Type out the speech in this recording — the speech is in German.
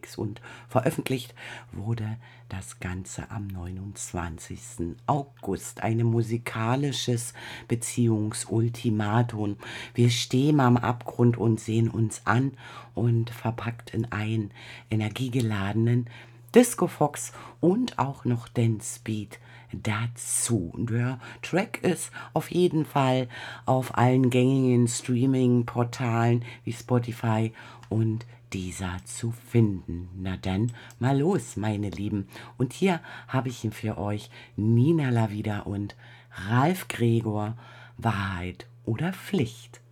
Remix und veröffentlicht wurde das Ganze am 29. August. Ein musikalisches Beziehungsultimatum. Wir stehen am Abgrund und sehen uns an und verpackt in einen energiegeladenen Disco Fox und auch noch Dance Beat dazu. Der Track ist auf jeden Fall auf allen gängigen Streaming-Portalen wie Spotify und dieser zu finden. Na dann, mal los, meine Lieben. Und hier habe ich für euch Nina Lavida und Ralf Gregor, Wahrheit oder Pflicht.